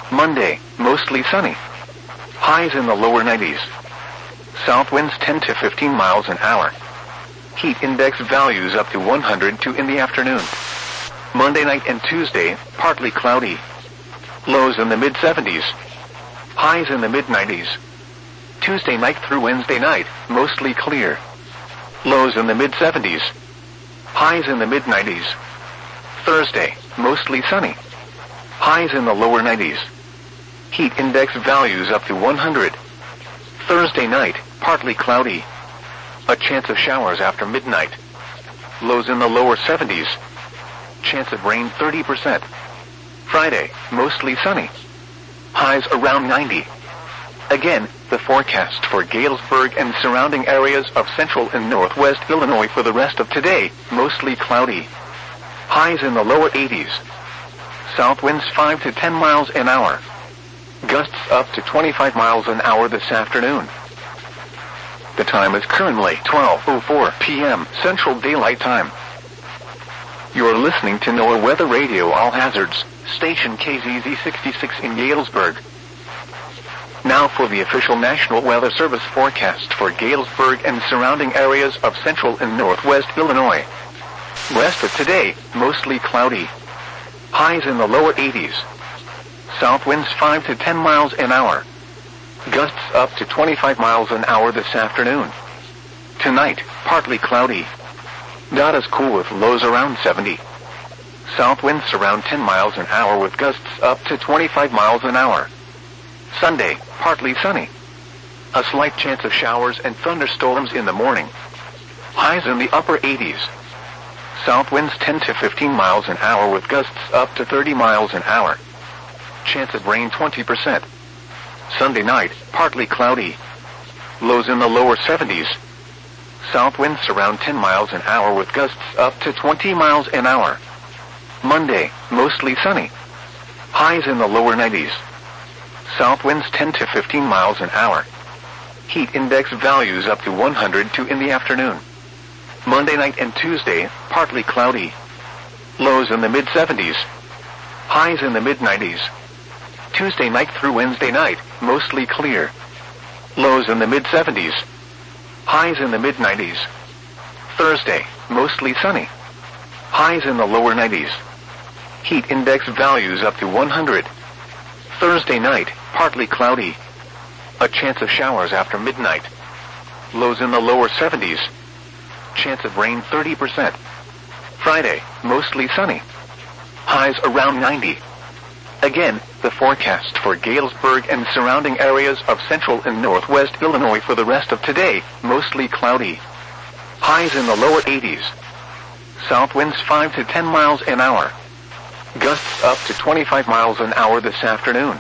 Monday, mostly sunny. Highs in the lower 90s. South winds 10 to 15 miles an hour. Heat index values up to 102 in the afternoon. Monday night and Tuesday, partly cloudy. Lows in the mid-70s. Highs in the mid-90s. Tuesday night through Wednesday night, mostly clear. Lows in the mid-70s. Highs in the mid-90s. Thursday, mostly sunny. Highs in the lower 90s. Heat index values up to 100. Thursday night, partly cloudy. A chance of showers after midnight. Lows in the lower 70s. Chance of rain 30%. Friday, mostly sunny. Highs around 90. Again, the forecast for Galesburg and surrounding areas of central and northwest Illinois for the rest of today, mostly cloudy. Highs in the lower 80s. South winds 5 to 10 miles an hour. Gusts up to 25 miles an hour this afternoon. The time is currently 12:04 p.m. Central Daylight Time. You're listening to NOAA Weather Radio All Hazards, station KZZ 66 in Galesburg. Now for the official National Weather Service forecast for Galesburg and surrounding areas of central and northwest Illinois. Rest of today, mostly cloudy. Highs in the lower 80s. South winds 5 to 10 miles an hour. Gusts up to 25 miles an hour this afternoon. Tonight, partly cloudy. Not as cool with lows around 70. South winds around 10 miles an hour with gusts up to 25 miles an hour. Sunday, partly sunny. A slight chance of showers and thunderstorms in the morning. Highs in the upper 80s. South winds 10 to 15 miles an hour with gusts up to 30 miles an hour. Chance of rain 20%. Sunday night, partly cloudy. Lows in the lower 70s. South winds around 10 miles an hour with gusts up to 20 miles an hour. Monday, mostly sunny. Highs in the lower 90s. South winds 10 to 15 miles an hour. Heat index values up to 102 in the afternoon. Monday night and Tuesday, partly cloudy. Lows in the mid-70s. Highs in the mid-90s. Tuesday night through Wednesday night, mostly clear. Lows in the mid-70s. Highs in the mid-90s. Thursday, mostly sunny. Highs in the lower 90s. Heat index values up to 100. Thursday night, partly cloudy. A chance of showers after midnight. Lows in the lower 70s. Chance of rain 30%. Friday, mostly sunny. Highs around 90. Again, the forecast for Galesburg and surrounding areas of central and northwest Illinois for the rest of today, mostly cloudy. Highs in the lower 80s. South winds 5 to 10 miles an hour. Gusts up to 25 miles an hour this afternoon.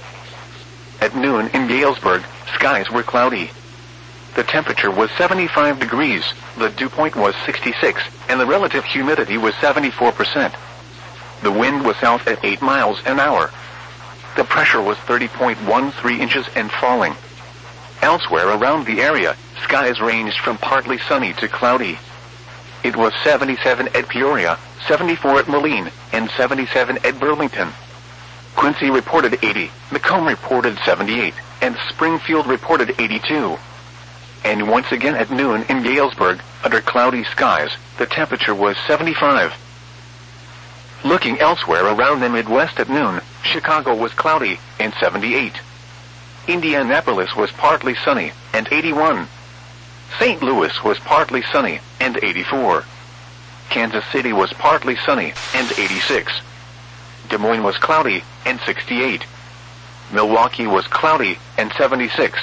At noon in Galesburg, skies were cloudy. The temperature was 75 degrees, the dew point was 66, and the relative humidity was 74%. The wind was south at 8 miles an hour. The pressure was 30.13 inches and falling. Elsewhere around the area, skies ranged from partly sunny to cloudy. It was 77 at Peoria, 74 at Moline, and 77 at Burlington. Quincy reported 80, Macomb reported 78, and Springfield reported 82. And once again at noon in Galesburg, under cloudy skies, the temperature was 75. Looking elsewhere around the Midwest at noon, Chicago was cloudy and 78. Indianapolis was partly sunny and 81. St. Louis was partly sunny and 84. Kansas City was partly sunny and 86. Des Moines was cloudy and 68. Milwaukee was cloudy and 76.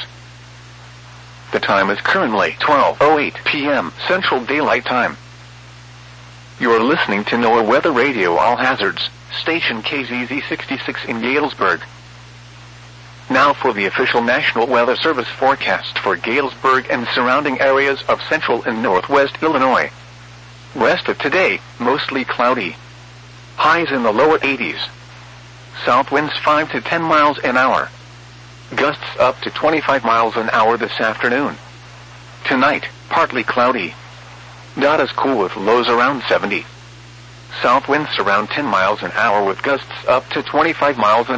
The time is currently 12:08 p.m. Central Daylight Time. You're listening to NOAA Weather Radio All Hazards, station KZZ 66 in Galesburg. Now for the official National Weather Service forecast for Galesburg and surrounding areas of central and northwest Illinois. Rest of today, mostly cloudy. Highs in the lower 80s. South winds 5 to 10 miles an hour. Gusts up to 25 miles an hour this afternoon. Tonight, partly cloudy. Not as cool with lows around 70. South winds around 10 miles an hour with gusts up to 25 miles an hour.